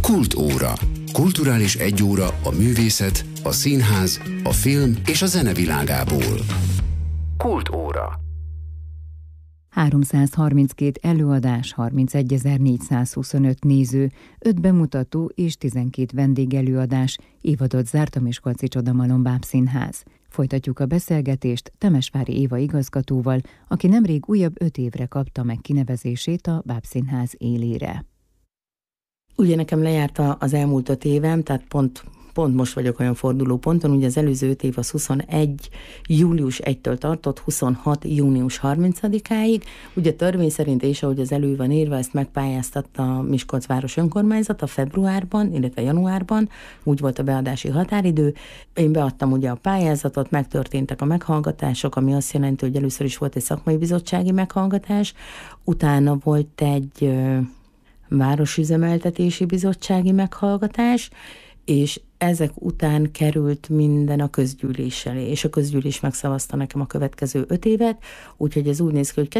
Kultóra. Kulturális egyóra a művészet, a színház, a film és a zene világából. Kultóra. 332 előadás, 31.425 néző, 5 bemutató és 12 vendégelőadás évadot zárt a Miskolci Csodamalom Bábszínház. Folytatjuk a beszélgetést Temesvári Éva igazgatóval, aki nemrég újabb 5 évre kapta meg kinevezését a Bábszínház élére. Ugye nekem lejárt az elmúlt 5 évem, tehát pont most vagyok olyan fordulóponton, ugye az előző 5 év az 21. július 1-től tartott, 26. június 30-áig. Ugye törvény szerint és ahogy az elő van írva, ezt megpályáztatta a Miskolc város önkormányzata februárban, illetve januárban, úgy volt a beadási határidő. Én beadtam ugye a pályázatot, megtörténtek a meghallgatások, ami azt jelenti, hogy először is volt egy szakmai bizottsági meghallgatás, utána volt egy városüzemeltetési bizottsági meghallgatás, és ezek után került minden a közgyűlés elé, és a közgyűlés megszavazta nekem a következő 5 évet, úgyhogy ez úgy néz ki, hogy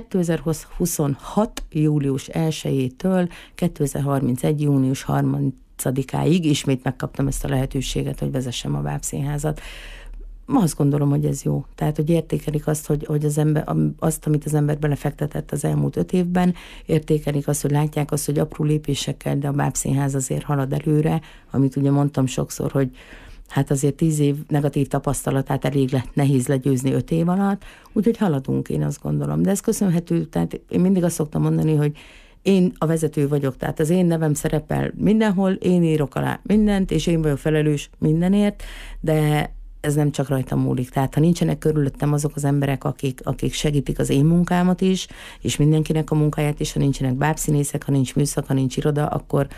2026. július 1-től 2031. június 30-áig ismét megkaptam ezt a lehetőséget, hogy vezessem a Bábszínházat. Azt gondolom, hogy ez jó. Tehát, hogy értékelik azt, hogy az ember, azt, amit az ember belefektetett az elmúlt 5 évben, értékelik azt, hogy látják azt, hogy apró lépésekkel, de a Bábszínház azért halad előre, amit ugye mondtam sokszor, hogy hát azért 10 év negatív tapasztalatát elég nehéz legyőzni 5 év alatt, úgyhogy haladunk, én azt gondolom. De ez köszönhető, tehát én mindig azt szoktam mondani, hogy én a vezető vagyok, tehát az én nevem szerepel mindenhol, én írok alá mindent, és én vagyok felelős mindenért, de ez nem csak rajtam múlik. Tehát ha nincsenek körülöttem azok az emberek, akik segítik az én munkámat is, és mindenkinek a munkáját is, ha nincsenek bábszínészek, ha nincs műszak, ha nincs iroda, akkor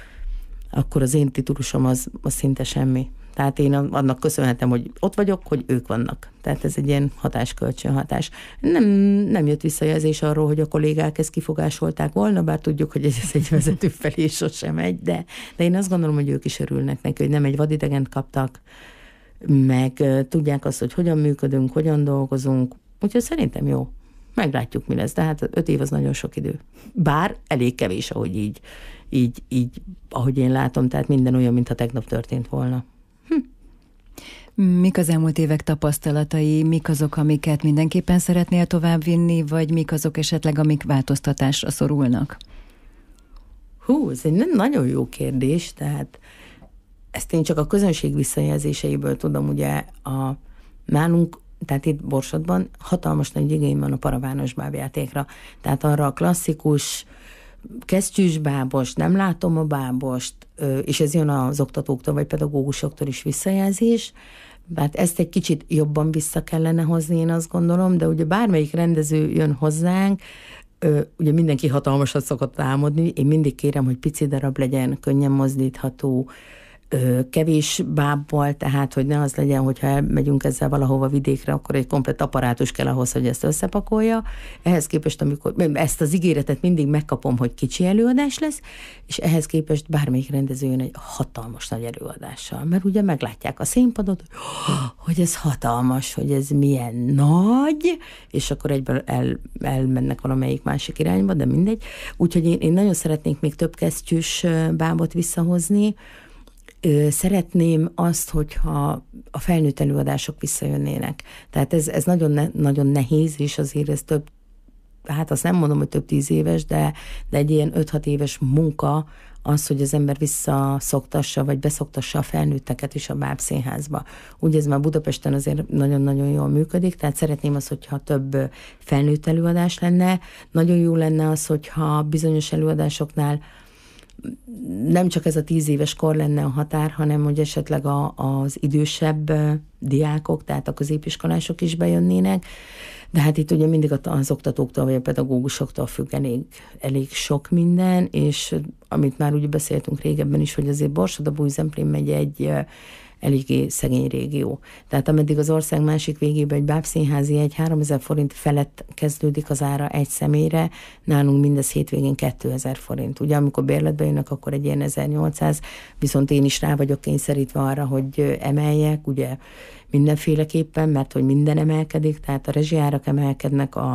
az én titulusom az szinte semmi. Tehát én annak köszönhetem, hogy ott vagyok, hogy ők vannak. Tehát ez egy ilyen hatás-kölcsönhatás. Nem jött visszajelzés arról, hogy a kollégák ezt kifogásolták volna, bár tudjuk, hogy ez egy vezető felé sosem megy, de én azt gondolom, hogy ők is örülnek neki, hogy nem egy vadidegent kaptak, meg tudják azt, hogy hogyan működünk, hogyan dolgozunk, úgyhogy szerintem jó. Meglátjuk, mi lesz, de hát 5 év az nagyon sok idő. Bár elég kevés, ahogy így, ahogy én látom, tehát minden olyan, mintha tegnap történt volna. Mik az elmúlt évek tapasztalatai, mik azok, amiket mindenképpen szeretnél továbbvinni, vagy mik azok esetleg, amik változtatásra szorulnak? Ez egy nagyon jó kérdés, tehát ezt én csak a közönség visszajelzéseiből tudom, ugye nálunk, tehát itt Borsodban hatalmas nagy igény van a paravános bábjátékra. Tehát arra a klasszikus kesztyűs bábos, nem látom a bábost, és ez jön az oktatóktól vagy pedagógusoktól is visszajelzés. Hát ezt egy kicsit jobban vissza kellene hozni, én azt gondolom, de ugye bármelyik rendező jön hozzánk, ugye mindenki hatalmasat szokott álmodni, én mindig kérem, hogy pici darab legyen, könnyen mozdítható, kevés bábbal, tehát, hogy ne az legyen, hogyha elmegyünk ezzel valahova vidékre, akkor egy komplett apparátus kell ahhoz, hogy ezt összepakolja. Ehhez képest, amikor ezt az ígéretet mindig megkapom, hogy kicsi előadás lesz, és ehhez képest bármelyik rendező jön egy hatalmas nagy előadással, mert ugye meglátják a színpadot, hogy ez hatalmas, hogy ez milyen nagy, és akkor egyből elmennek valamelyik másik irányba, de mindegy. Úgyhogy én nagyon szeretnék még több kesztyűs bábot visszahozni. Szeretném azt, hogyha a felnőtt előadások visszajönnének. Tehát ez nagyon nehéz, és azért ez több, hát azt nem mondom, hogy több 10 éves, de egy ilyen 5-6 éves munka az, hogy az ember visszaszoktassa, vagy beszoktassa a felnőtteket is a Bábszínházba. Ugye ez már Budapesten azért nagyon-nagyon jól működik, tehát szeretném azt, hogyha több felnőtt előadás lenne. Nagyon jó lenne az, hogyha bizonyos előadásoknál nem csak ez a 10 éves kor lenne a határ, hanem hogy esetleg az idősebb diákok, tehát a középiskolások is bejönnének, de hát itt ugye mindig az oktatóktól vagy a pedagógusoktól függ elég sok minden, és amit már úgy beszéltünk régebben is, hogy azért Borsod-Bújt-Zemplén megye egy eléggé szegény régió. Tehát ameddig az ország másik végében egy bábszínházi jegy 3000 forint felett kezdődik az ára egy személyre, nálunk mindez hétvégén 2000 forint. Ugye amikor bérletbe jönnek, akkor egy ilyen 1800, viszont én is rá vagyok kényszerítve arra, hogy emeljek, ugye mindenféleképpen, mert hogy minden emelkedik, tehát a rezsiárak emelkednek, a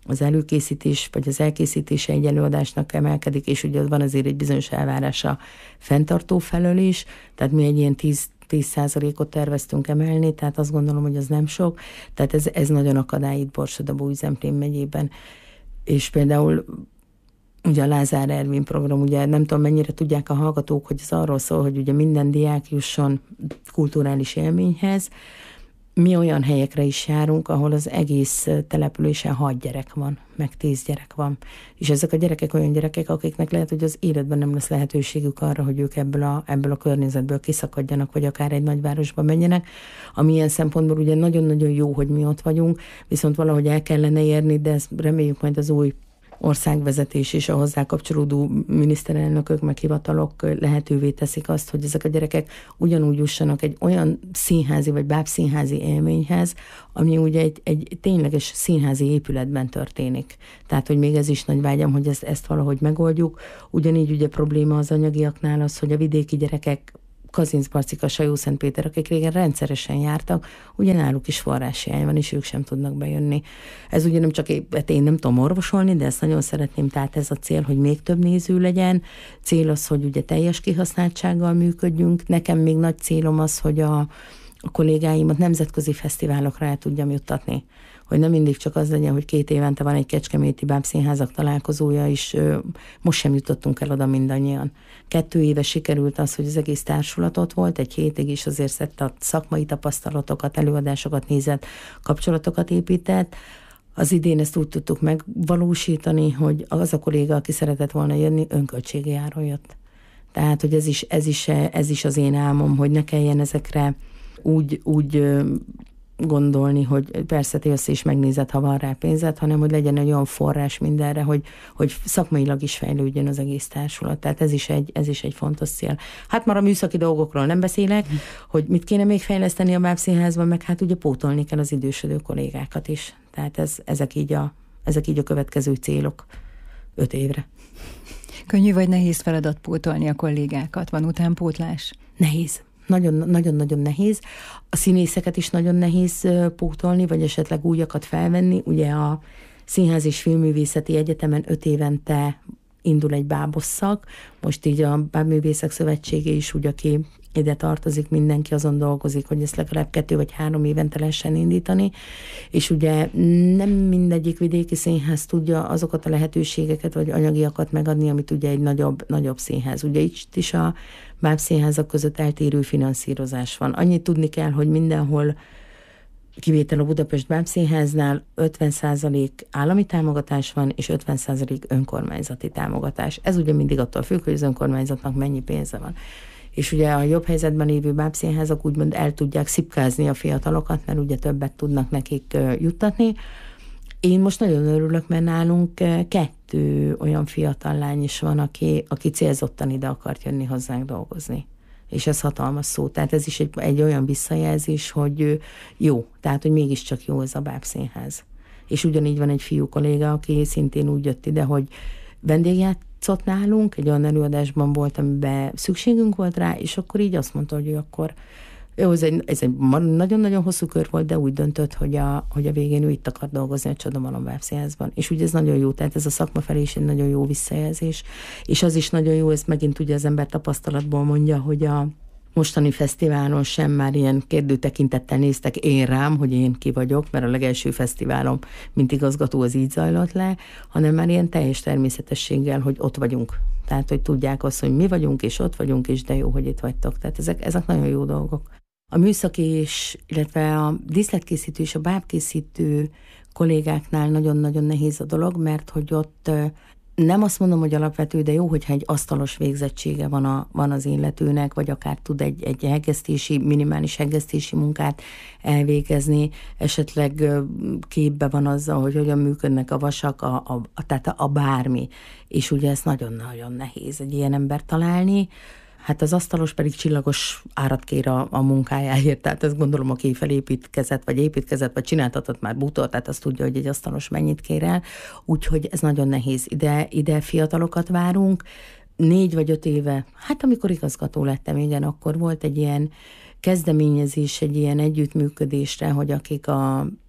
az előkészítés, vagy az elkészítése egy előadásnak emelkedik, és ugye van azért egy bizonyos elvárás a fenntartó felől is, tehát mi egy ilyen 10%-ot terveztünk emelni, tehát azt gondolom, hogy az nem sok, tehát ez nagyon akadály itt Borsod-Abaúj-Zemplén megyében. És például ugye a Lázár Ervin program, ugye nem tudom mennyire tudják a hallgatók, hogy ez arról szól, hogy ugye minden diák jusson kulturális élményhez. Mi olyan helyekre is járunk, ahol az egész településen 6 gyerek van, meg 10 gyerek van. És ezek a gyerekek olyan gyerekek, akiknek lehet, hogy az életben nem lesz lehetőségük arra, hogy ők ebből a környezetből kiszakadjanak, vagy akár egy nagyvárosba menjenek. Ami ilyen szempontból ugye nagyon-nagyon jó, hogy mi ott vagyunk, viszont valahogy el kellene érni, de ezt reméljük majd az új országvezetés és a hozzá kapcsolódó miniszterelnökök, meg hivatalok lehetővé teszik azt, hogy ezek a gyerekek ugyanúgy jussanak egy olyan színházi vagy bábszínházi élményhez, ami ugye egy tényleges színházi épületben történik. Tehát, hogy még ez is nagy vágyam, hogy ezt valahogy megoldjuk. Ugyanígy ugye probléma az anyagiaknál az, hogy a vidéki gyerekek, Kazincbarcika, Sajó-Szentpéter, akik régen rendszeresen jártak, ugye náluk is forráshiány van, és ők sem tudnak bejönni. Ez ugye nem csak, én nem tudom orvosolni, de ezt nagyon szeretném, tehát ez a cél, hogy még több néző legyen. Cél az, hogy ugye teljes kihasználtsággal működjünk. Nekem még nagy célom az, hogy a kollégáimat nemzetközi fesztiválokra el tudjam juttatni. Hogy nem mindig csak az legyen, hogy 2 évente van egy kecskeméti bábszínházak találkozója, és most sem jutottunk el oda mindannyian. 2 éve sikerült az, hogy az egész társulatot volt, egy hétig is azért szedte a szakmai tapasztalatokat, előadásokat nézett, kapcsolatokat épített. Az idén ezt úgy tudtuk megvalósítani, hogy az a kolléga, aki szeretett volna jönni, önköltségi áron jött. Tehát, hogy ez is az én álmom, hogy ne kelljen ezekre úgy gondolni, hogy persze te jössz és megnézed, ha van rá pénzed, hanem hogy legyen egy olyan forrás mindenre, hogy szakmailag is fejlődjön az egész társulat. Tehát ez is egy fontos cél. Hát már a műszaki dolgokról nem beszélek, hogy mit kéne még fejleszteni a bábszínházban, meg hát ugye pótolni kell az idősödő kollégákat is. Tehát ezek így a következő célok 5 évre. Könnyű vagy nehéz feladat pótolni a kollégákat? Van utánpótlás? Nehéz. Nagyon-nagyon nehéz. A színészeket is nagyon nehéz pótolni, vagy esetleg újakat felvenni. Ugye a Színház és Filmművészeti Egyetemen 5 évente indul egy bábosszak. Most így a Bábművészek Szövetsége is úgy, aki ide tartozik, mindenki azon dolgozik, hogy ezt legalább 2 vagy 3 évente lehessen indítani. És ugye nem mindegyik vidéki színház tudja azokat a lehetőségeket vagy anyagiakat megadni, amit ugye egy nagyobb színház. Ugye itt is a bábszínházak között eltérő finanszírozás van. Annyit tudni kell, hogy mindenhol, kivétel a Budapest Bábszínháznál 50% állami támogatás van, és 50% önkormányzati támogatás. Ez ugye mindig attól függ, hogy az önkormányzatnak mennyi pénze van. És ugye a jobb helyzetben lévő bábszínházak úgymond el tudják szipkázni a fiatalokat, mert ugye többet tudnak nekik juttatni. Én most nagyon örülök, mert nálunk 2 olyan fiatal lány is van, aki célzottan ide akart jönni hozzánk dolgozni. És ez hatalmas szó. Tehát ez is egy olyan visszajelzés, hogy jó. Tehát, hogy mégiscsak jó ez a bábszínház. És ugyanígy van egy fiú kolléga, aki szintén úgy jött ide, hogy vendégjátszott nálunk, egy olyan előadásban volt, amiben szükségünk volt rá, és akkor így azt mondta, hogy ő akkor jó, ez egy nagyon-nagyon hosszú kör volt, de úgy döntött, hogy a végén ő itt akar dolgozni a Csodamalom Bábszínházban. És ugye ez nagyon jó, tehát ez a szakma felé is egy nagyon jó visszajelzés. És az is nagyon jó, ezt megint ugye az ember tapasztalatból mondja, hogy a mostani fesztiválon sem már ilyen kérdő tekintettel néztek én rám, hogy én ki vagyok, mert a legelső fesztiválom, mint igazgató, az így zajlott le, hanem már ilyen teljes természetességgel, hogy ott vagyunk. Tehát, hogy tudják azt, hogy mi vagyunk, és ott vagyunk, és de jó, hogy itt vagytok. Tehát ezek nagyon jó dolgok. A műszaki illetve a díszletkészítő és a bábkészítő kollégáknál nagyon-nagyon nehéz a dolog, mert hogy ott nem azt mondom, hogy alapvető, de jó, hogyha egy asztalos végzettsége van az illetőnek, vagy akár tud egy minimális hegesztési munkát elvégezni, esetleg képbe van azzal, hogy hogyan működnek a vasak, tehát a bármi. És ugye ez nagyon-nagyon nehéz egy ilyen embert találni. Hát az asztalos pedig csillagos árat kér a munkájáért, tehát ezt gondolom, aki felépítkezett, vagy csináltatott már bútort, tehát azt tudja, hogy egy asztalos mennyit kér el, úgyhogy ez nagyon nehéz. Ide fiatalokat várunk, 4 vagy 5 éve, hát amikor igazgató lettem, igen, akkor volt egy ilyen kezdeményezés, egy ilyen együttműködésre, hogy akik a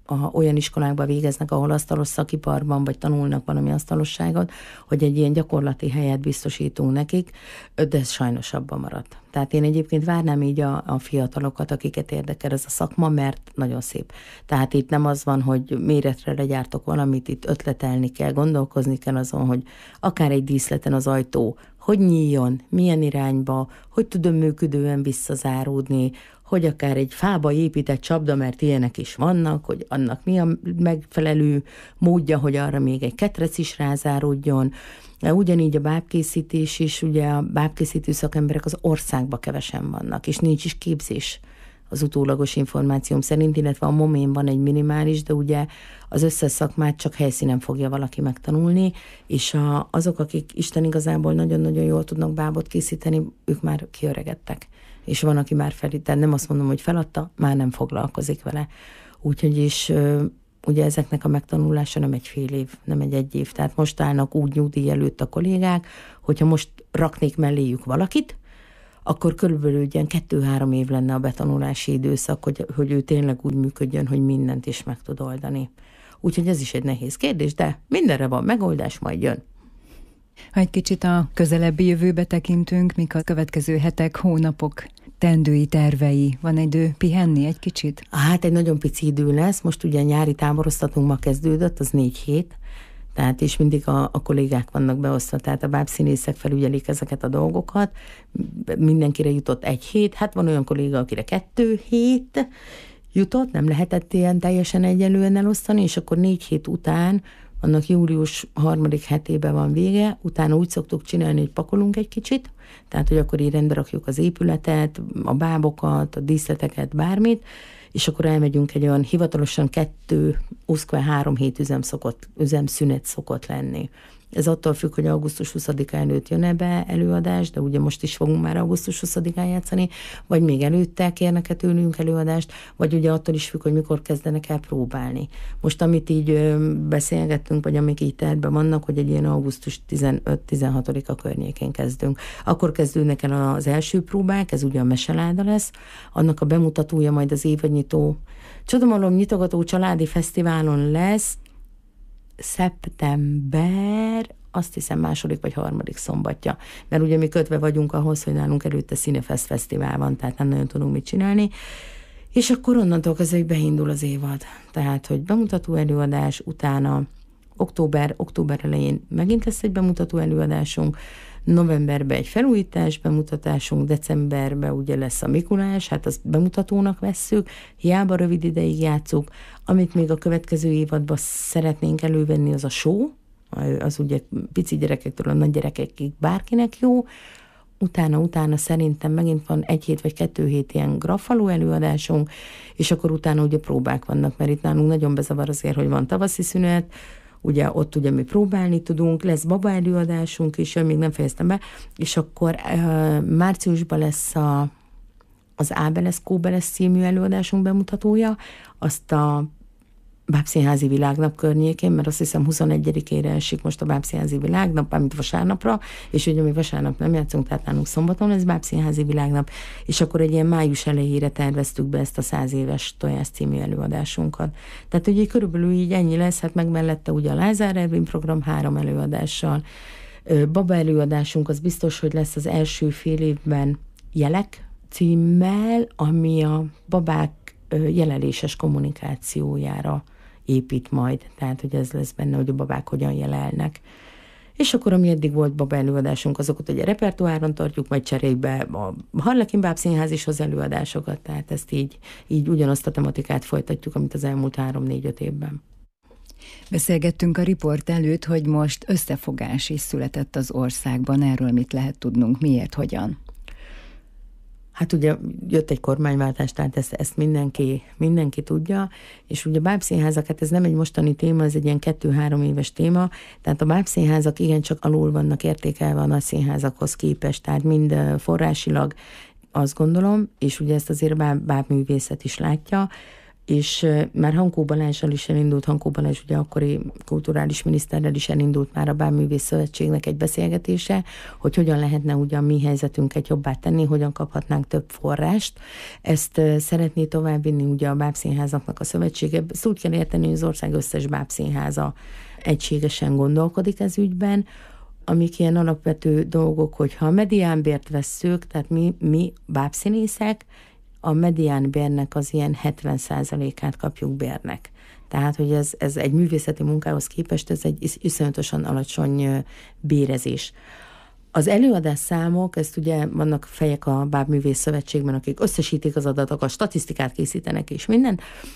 olyan iskolákba végeznek, ahol asztalos szakiparban, vagy tanulnak valami asztalosságot, hogy egy ilyen gyakorlati helyet biztosítunk nekik, de ez sajnos abban maradt. Tehát én egyébként várnám így a fiatalokat, akiket érdekel ez a szakma, mert nagyon szép. Tehát itt nem az van, hogy méretre legyártok valamit, itt ötletelni kell, gondolkozni kell azon, hogy akár egy díszleten az ajtó, hogy nyíljon, milyen irányba, hogy tudom működően visszazáródni, hogy akár egy fába épített csapda, mert ilyenek is vannak, hogy annak mi a megfelelő módja, hogy arra még egy ketrec is rázáródjon. Ugyanígy a bábkészítés is, ugye a bábkészítő szakemberek az országban kevesen vannak, és nincs is képzés az utólagos információm szerint, illetve a momén van egy minimális, de ugye az összes szakmát csak helyszínen fogja valaki megtanulni, és azok, akik Isten igazából nagyon-nagyon jól tudnak bábot készíteni, ők már kiöregedtek. És van, aki már tehát nem azt mondom, hogy feladta, már nem foglalkozik vele. Úgyhogy is ugye ezeknek a megtanulása nem egy fél év, nem egy év. Tehát most állnak úgy nyugdíj előtt a kollégák, hogyha most raknék melléjük valakit, akkor körülbelül ilyen 2-3 év lenne a betanulási időszak, hogy ő tényleg úgy működjön, hogy mindent is meg tud oldani. Úgyhogy ez is egy nehéz kérdés, de mindenre van megoldás, majd jön. Ha egy kicsit a közelebbi jövőbe tekintünk, mik a következő hetek, hónapok teendői, tervei? Van idő pihenni egy kicsit? Hát egy nagyon pici idő lesz. Most ugye nyári táborosztatunk ma kezdődött, az 4 hét. Tehát és mindig a kollégák vannak beosztva, tehát a bábszínészek felügyelik ezeket a dolgokat. Mindenkire jutott 1 hét, hát van olyan kolléga, akire 2 hét jutott, nem lehetett ilyen teljesen egyenlően elosztani, és akkor 4 hét után, annak július 3. hetében van vége, utána úgy szoktuk csinálni, hogy pakolunk egy kicsit, tehát hogy akkor így rendbe rakjuk az épületet, a bábokat, a díszleteket, bármit, és akkor elmegyünk egy olyan hivatalosan 2-3 hét üzemszünet szokott lenni. Ez attól függ, hogy augusztus 20-a előtt jön-e be előadás, de ugye most is fogunk már augusztus 20-án játszani, vagy még előtte kérnek-e tőlünk előadást, vagy ugye attól is függ, hogy mikor kezdenek el próbálni. Most amit így beszélgettünk, vagy amik így tervben vannak, hogy egy ilyen augusztus 15-16-a környékén kezdünk. Akkor kezdődnek el az első próbák, ez ugye a Meseláda lesz, annak a bemutatója majd az évadnyitó Csodamalom nyitogató családi fesztiválon lesz, szeptember, azt hiszem 2. vagy 3. szombatja. Mert ugye mi kötve vagyunk ahhoz, hogy nálunk előtte Színefest fesztivál van, tehát nem nagyon tudunk mit csinálni. És akkor onnantól kezdve beindul az évad. Tehát, hogy bemutató előadás, utána október elején megint lesz egy bemutató előadásunk, novemberben egy felújítás bemutatásunk, decemberben ugye lesz a Mikulás, hát azt bemutatónak vesszük, hiába rövid ideig játszuk, amit még a következő évadban szeretnénk elővenni, az a show, az ugye pici gyerekektől a nagy gyerekekig bárkinek jó, utána szerintem megint van 1 hét vagy 2 hét ilyen graffaló előadásunk, és akkor utána ugye próbák vannak, mert itt nálunk nagyon bezavar azért, hogy van tavaszi szünet, ugye ott ugye mi próbálni tudunk, lesz baba előadásunk is, még nem fejeztem be, és akkor márciusban lesz az Ábeles Kóbeles című előadásunk bemutatója, azt a Bábszínházi Világnap környékén, mert azt hiszem 21-ére esik most a Bábszínházi Világnap, amit vasárnapra, és ugye mi vasárnap nem játszunk, tehát nálunk szombaton lesz Bábszínházi Világnap, és akkor egy ilyen május elejére terveztük be ezt a 100 éves tojás című előadásunkat. Tehát ugye körülbelül így ennyi lesz, hát meg mellette ugye a Lázár Ervin program 3 előadással. Baba előadásunk az biztos, hogy lesz az első fél évben Jelek címmel, ami a babák jeleléses kommunikációjára épít majd, tehát hogy ez lesz benne, hogy a babák hogyan jelelnek. És akkor, ami eddig volt baba előadásunk, azokat ugye repertoáron tartjuk, majd cserébe a Harlekin Bábszínház is hoz előadásokat, tehát ezt így ugyanazt a tematikát folytatjuk, amit az elmúlt 3-4-5 évben. Beszélgettünk a riport előtt, hogy most összefogás is született az országban, erről mit lehet tudnunk, miért, hogyan? Hát ugye jött egy kormányváltás, tehát ezt mindenki tudja, és ugye a bábszínházak, hát ez nem egy mostani téma, ez egy ilyen 2-3 éves téma, tehát a bábszínházak igencsak alul vannak értékelve a nagy színházakhoz képest, tehát mind forrásilag azt gondolom, és ugye ezt azért a bábművészet is látja, és már Hankó Balázssal is elindult, Hankó Balázs ugye akkori kulturális miniszterrel is elindult már a Bábművész Szövetségnek egy beszélgetése, hogy hogyan lehetne ugyan mi helyzetünket jobbá tenni, hogyan kaphatnánk több forrást. Ezt szeretné továbbvinni ugye a bábszínházaknak a szövetsége. Ezt úgy kell érteni, hogy az ország összes bábszínháza egységesen gondolkodik ez ügyben, amik ilyen alapvető dolgok, hogyha a mediánbért vesszük, tehát mi bábszínészek, a mediánbérnek az ilyen 70%-át kapjuk bérnek. Tehát, hogy ez egy művészeti munkához képest, ez egy iszonyatosan alacsony bérezés. Az előadás számok, ezt ugye vannak fejek a Bábművész Szövetségben, akik összesítik az adatokat, statisztikát készítenek és minden.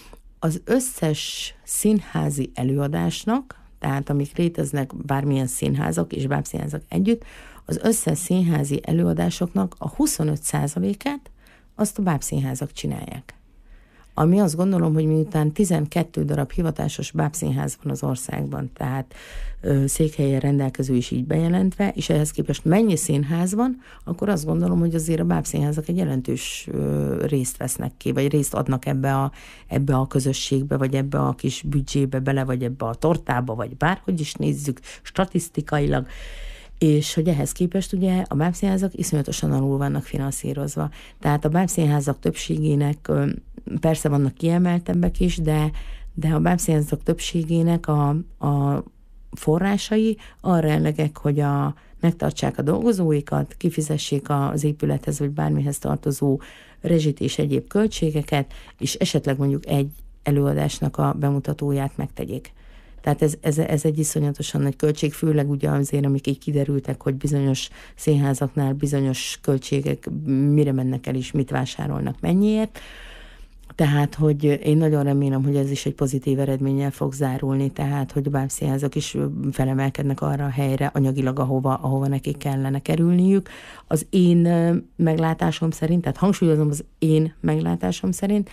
Az összes színházi előadásnak, tehát amik léteznek bármilyen színházak és bábszínházak együtt, az összes színházi előadásoknak a 25%-át azt a bábszínházak csinálják. Ami azt gondolom, hogy miután 12 darab hivatásos bábszínház van az országban, tehát székhelyen rendelkező is így bejelentve, és ehhez képest mennyi színház van, akkor azt gondolom, hogy azért a bábszínházak egy jelentős részt vesznek ki, vagy részt adnak ebbe a közösségbe, vagy ebbe a kis büdzsébe bele, vagy ebbe a tortába, vagy bárhogy is nézzük statisztikailag, és hogy ehhez képest ugye a bábszínházak iszonyatosan alul vannak finanszírozva. Tehát a bábszínházak többségének, persze vannak kiemeltebbek is, de a bábszínházak többségének a forrásai arra elegek, hogy megtartsák a dolgozóikat, kifizessék az épülethez vagy bármihez tartozó rezsit és egyéb költségeket, és esetleg mondjuk egy előadásnak a bemutatóját megtegyék. Tehát ez egy iszonyatosan nagy költség, főleg ugye azért, amik így kiderültek, hogy bizonyos színházaknál bizonyos költségek mire mennek el és mit vásárolnak mennyiért. Tehát, hogy én nagyon remélem, hogy ez is egy pozitív eredménnyel fog zárulni, tehát, hogy a bábszínházak is felemelkednek arra a helyre anyagilag, ahova nekik kellene kerülniük. Az én meglátásom szerint, tehát hangsúlyozom az én meglátásom szerint,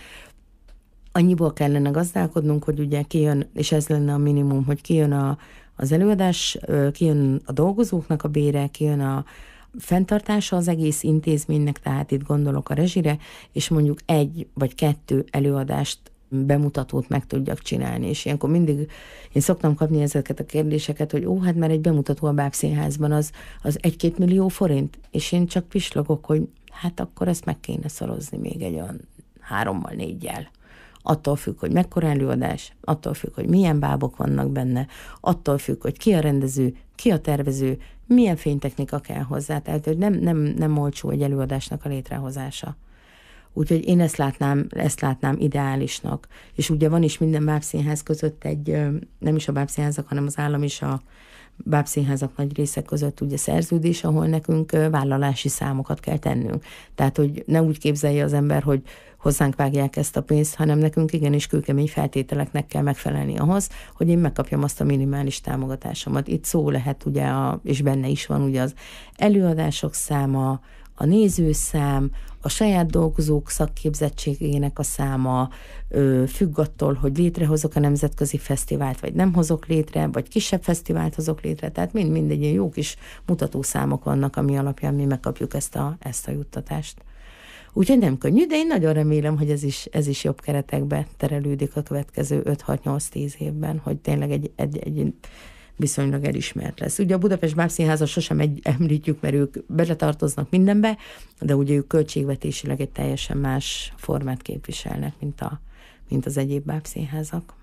annyiból kellene gazdálkodnunk, hogy ugye kijön, és ez lenne a minimum, hogy kijön az előadás, kijön a dolgozóknak a bére, kijön a fenntartása az egész intézménynek, tehát itt gondolok a rezsire, és mondjuk 1 vagy 2 előadást, bemutatót meg tudjak csinálni. És ilyenkor mindig én szoktam kapni ezeket a kérdéseket, hogy hát már egy bemutató a bábszínházban az 1-2 millió forint, és én csak pislogok, hogy hát akkor ezt meg kéne szorozni még egy olyan 3-4-jel. Attól függ, hogy mekkora előadás, attól függ, hogy milyen bábok vannak benne, attól függ, hogy ki a rendező, ki a tervező, milyen fénytechnika kell hozzá, tehát hogy nem olcsó egy előadásnak a létrehozása. Úgyhogy én ezt látnám ideálisnak. És ugye van is minden bábszínház között nem is a bábszínházak, hanem az állam is a bábszínházak nagy része között ugye szerződés, ahol nekünk vállalási számokat kell tennünk. Tehát, hogy ne úgy képzelje az ember, hogy hozzánk vágják ezt a pénzt, hanem nekünk igenis kőkemény feltételeknek kell megfelelni ahhoz, hogy én megkapjam azt a minimális támogatásomat. Itt szó lehet ugye, és benne is van ugye az előadások száma, a nézőszám, a saját dolgozók szakképzettségének a száma, függ attól, hogy létrehozok a nemzetközi fesztivált, vagy nem hozok létre, vagy kisebb fesztivált hozok létre, tehát mindegy ilyen jó kis mutatószámok vannak, ami alapján mi megkapjuk ezt a juttatást. Úgyhogy nem könnyű, de én nagyon remélem, hogy ez is jobb keretekbe terelődik a következő 5-6-8-10 évben, hogy tényleg egy viszonylag elismert lesz. Ugye a Budapest Bábszínházat sosem említjük, mert ők beletartoznak mindenbe, de ugye ők költségvetésileg egy teljesen más formát képviselnek, mint az egyéb bábszínházak.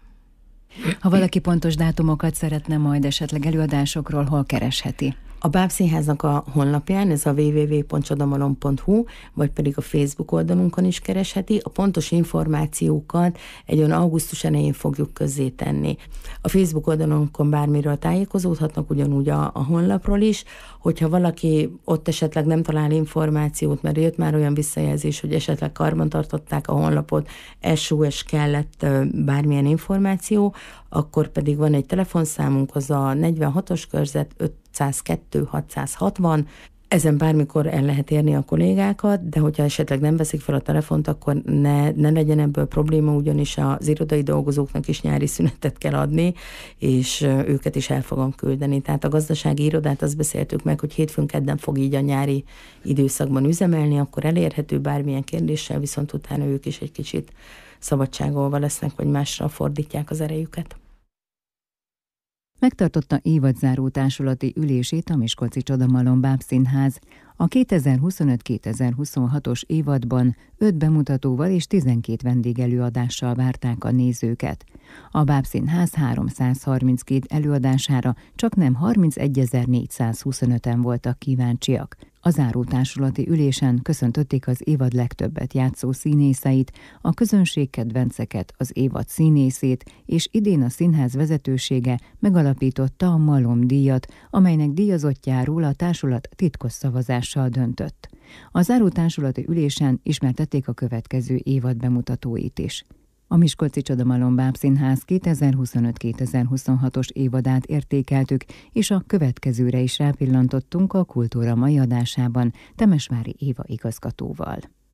Ha valaki pontos dátumokat szeretne majd esetleg előadásokról, hol keresheti? A Bábszínháznak a honlapján, ez a www.csodamalom.hu, vagy pedig a Facebook oldalunkon is keresheti. A pontos információkat egy olyan augusztus elején fogjuk közzétenni. A Facebook oldalunkon bármiről tájékozódhatnak, ugyanúgy a honlapról is, hogyha valaki ott esetleg nem talál információt, mert jött már olyan visszajelzés, hogy esetleg karbantartották a honlapot, SOS kellett bármilyen információ, akkor pedig van egy telefonszámunk, az a 46-os körzet 502 660, Ezen bármikor el lehet érni a kollégákat, de hogyha esetleg nem veszik fel a telefont, akkor ne legyen ebből probléma, ugyanis az irodai dolgozóknak is nyári szünetet kell adni, és őket is el fogom küldeni. Tehát a gazdasági irodát azt beszéltük meg, hogy hétfőn-kedden fog így a nyári időszakban üzemelni, akkor elérhető bármilyen kérdéssel, viszont utána ők is egy kicsit szabadságolva lesznek, vagy másra fordítják az erejüket. Megtartotta évadzáró társulati ülését a Miskolci Csodamalom Bábszínház. A 2025-2026-os évadban 5 bemutatóval és 12 vendégelőadással várták a nézőket. A Bábszínház 332 előadására csaknem 31.425-en voltak kíváncsiak. A záró társulati ülésen köszöntötték az évad legtöbbet játszó színészeit, a közönség kedvenceket, az évad színészét, és idén a színház vezetősége megalapította a Malom díjat, amelynek díjazottjáról a társulat titkos szavazással döntött. A záró társulati ülésen ismertették a következő évad bemutatóit is. A Miskolci Csodamalom Bábszínház 2025-2026-os évadát értékeltük, és a következőre is rápillantottunk a Kultúra mai adásában Temesvári Éva igazgatóval.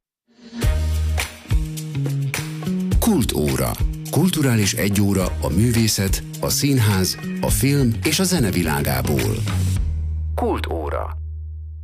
Kultóra. Kulturális egyóra a művészet, a színház, a film és a zene világából.